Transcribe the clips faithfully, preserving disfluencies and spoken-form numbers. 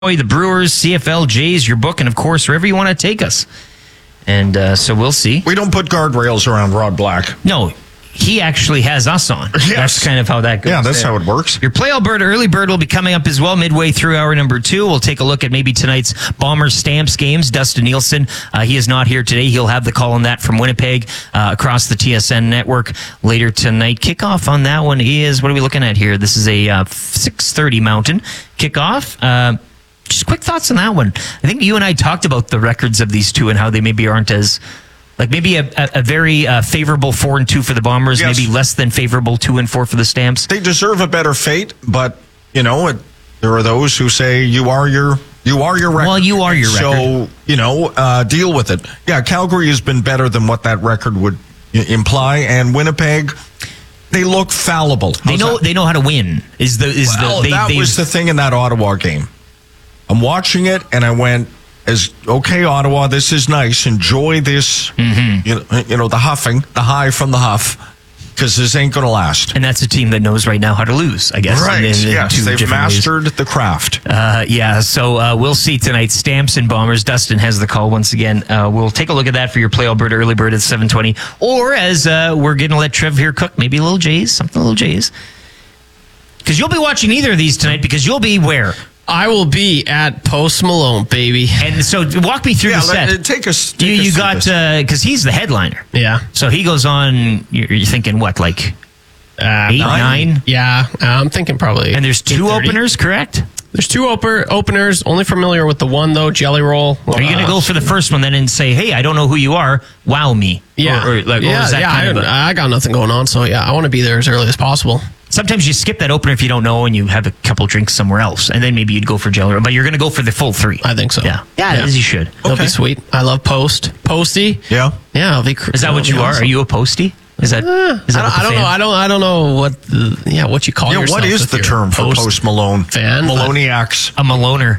the Brewers, C F L, Jays, your book, and of course, wherever you want to take us. And uh, so we'll see. We don't put guardrails around Rod Black. No, he actually has us on. Yes. That's kind of how that goes. Yeah, that's there. how it works. Your Play Alberta Early Bird will be coming up as well midway through hour number two. We'll take a look at maybe tonight's Bombers Stamps games. Dustin Nielsen, uh, he is not here today. He'll have the call on that from Winnipeg uh, across the T S N network later tonight. Kickoff on that one is, what are we looking at here? This is a uh, six thirty Mountain kickoff. Uh, just quick thoughts on that one. I think you and I talked about the records of these two and how they maybe aren't as... Like maybe a, a, a very uh, favorable four and two for the Bombers, yes. maybe less than favorable two and four for the Stamps. They deserve a better fate, but you know, it, there are those who say you are your you are your record. Well, you are your so, record. So you know, uh, deal with it. Yeah, Calgary has been better than what that record would imply, and Winnipeg, they look fallible. They How's know that? they know how to win. Is the is Well, the they, that was the thing in that Ottawa game. I'm watching it, and I went, "As okay, Ottawa, this is nice. Enjoy this, mm-hmm. you know, you know, the huffing, the high from the huff, because this ain't going to last." And that's a team that knows right now how to lose, I guess. Right? in, in, in yes, two they've different ways. mastered the craft. Uh, yeah, so uh, we'll see tonight. Stamps and Bombers. Dustin has the call once again. Uh, we'll take a look at that for your Play Alberta Early Bird at seven twenty. Or as uh, we're going to let Trev here cook, maybe a little Jays, something a little Jays. Because you'll be watching either of these tonight because you'll be where? I will be at Post Malone, baby. And so walk me through Yeah, the set. let, take us. Take you us you through got, this. because uh, he's the headliner. Yeah. So he goes on, you're, you're thinking what, like Uh, eight, nine? Yeah, uh, I'm thinking probably. And there's two eight thirty. openers, correct? There's two oper- openers. Only familiar with the one though, Jelly Roll. Are you going to go for the first one then and say, hey, I don't know who you are, wow me? Yeah, Or, or, like, yeah, or is that yeah. kind I, of a, I got nothing going on, so yeah, I want to be there as early as possible. sometimes you skip that opener if you don't know and you have a couple drinks somewhere else, and then maybe you'd go for Jelly Roll, but you're going to go for the full three. I think so. Yeah, yeah, Yeah. as you should. That'll Okay. be sweet. I love Post. Posty. Yeah. Yeah, I'll be. Cr- Is that what you that'll be are? awesome. Are you a postie? Is that? Uh, is that I what don't, the I don't fan- know. I don't. I don't know what. The, yeah, what you call Yeah, yourself. what is if the you're term for Post Post Malone? fan? but- Maloniacs. A Maloner.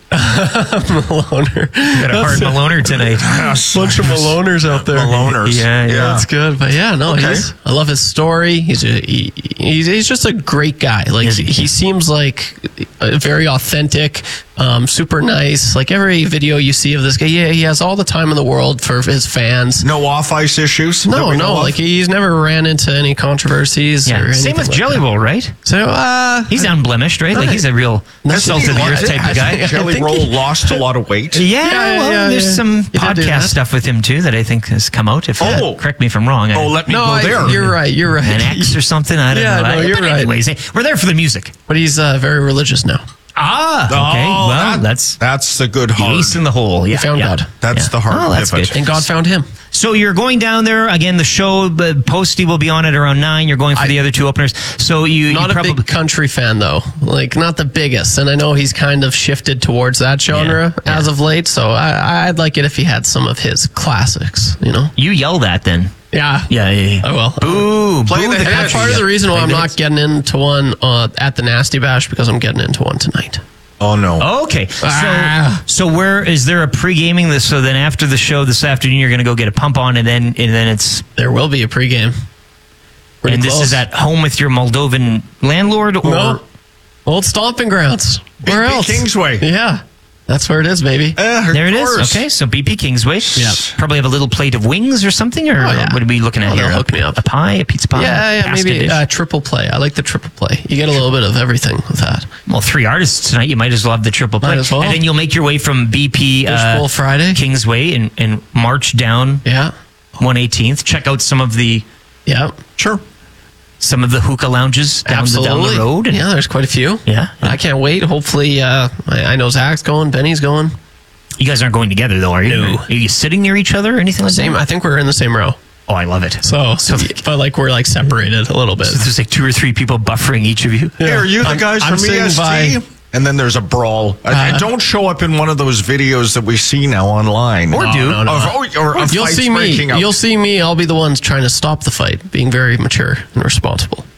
Maloner. Got a hard Maloner tonight. Bunch of Maloners out there. Maloners. Yeah, yeah. That's good, but yeah, no, Okay. he's, I love his story. He's a, he, he's he's just a great guy. Like Is he? he seems like a very authentic, um, super nice. Like every video you see of this guy, yeah, he has all the time in the world for his fans. No off ice issues. that No, we know no, of? like he's never ran into any controversies. Yeah, or same anything with like Jelly that. Roll, right? So uh, He's unblemished, right? Like Right. he's a real That's salt of the what- earth type I of guy. think- I Jelly think Roll he- lost a lot of weight. Yeah, Yeah, well, yeah, there's yeah. some He did do podcast that. stuff with him too that I think has come out. If Oh. uh, correct me if I'm wrong. Oh, I, let me no, go I- there. you're right. You're right. an X or something. I don't Yeah, know. no, I- you're but right. anyways, hey, we're there for the music. But he's uh, very religious now. Ah, okay. Oh, well, that- that's that's the good the heart. ace in the hole. Yeah, found yeah. God. That's Yeah. the hard Oh, that's pivot. good. And God found him. So you're going down there again. The show, uh, Posty will be on at around nine. You're going for I- the other two openers. So you, Not you a probably big country fan, though. Like, not the biggest. And I know he's kind of shifted towards that genre Yeah, yeah. as of late. So I, I'd like it if he had some of his classics, you know? you yell that then. Yeah. Yeah, yeah. yeah. I will. Boo! Play boo the the hit. And that's country. part of the reason why Play I'm the not hits. getting into one uh, at the Nasty Bash, because I'm getting into one tonight. Oh no. Okay, Ah. so so where is there a pre-gaming this? So then after the show this afternoon, you're going to go get a pump on, and then and then it's There will be a pregame. Pretty and this close. is at home with your Moldovan landlord, or No. Old Stomping Grounds. Where B P else? Kingsway. Yeah. That's where it is, baby. Eh, of there it is. course. Okay, so B P Kingsway. Yeah. Probably have a little plate of wings or something, or Oh, yeah. what are we looking at Oh, here? they'll hook me up. A pie, a pizza pie. Yeah, yeah, pasta maybe dish? uh, triple play. I like the triple play. You get a little bit of everything with that. Well, three artists tonight. You might as well have the triple play, Might as well. and then you'll make your way from B P Fishbowl uh, Friday. Kingsway and and march down Yeah. one eighteenth. Check out some of the Yeah. Sure. some of the hookah lounges down the, Absolutely. down the road. And, Yeah, there's quite a few. Yeah, yeah. I can't wait. Hopefully, uh, I, I know Zach's going, Benny's going. You guys aren't going together, though, are you? No. Are you sitting near each other or anything like Same. that? I think we're in the same row. Oh, I love it. So, So- but like we're like separated a little bit. So there's like two or three people buffering each of you. Hey, are you the I'm- guys I'm from E sitting S T? by- And then there's a brawl. I, Uh, don't show up in one of those videos that we see now online. Or do. no, no. Of, oh, or of You'll fights see me. breaking out. You'll see me. I'll be the ones trying to stop the fight, being very mature and responsible.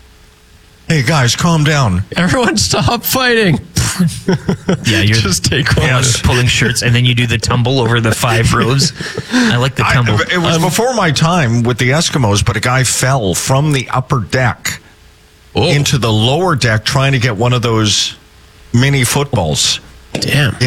Hey guys, calm down. Everyone, stop fighting. Yeah, you're Just take one. pulling, pulling shirts, and then you do the tumble over the five rows. I like the I, tumble. it was before my time with the Eskimos, but a guy fell from the upper deck Oh. into the lower deck trying to get one of those mini footballs. Damn.